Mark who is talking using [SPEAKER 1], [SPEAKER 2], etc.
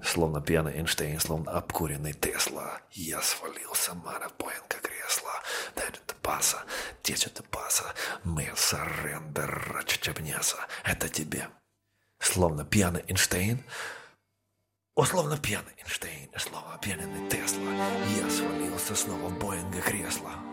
[SPEAKER 1] Словно пьяный Эйнштейн, словно обкуренный Тесла. Я свалился, мара, в Боинга кресло. Дайте паса, течет паса. Мы сарендер, чечебнеса. Это тебе. Словно пьяный Эйнштейн. О, словно пьяный Эйнштейн, словно пьяный Тесла. Я свалился снова в Боинга кресло.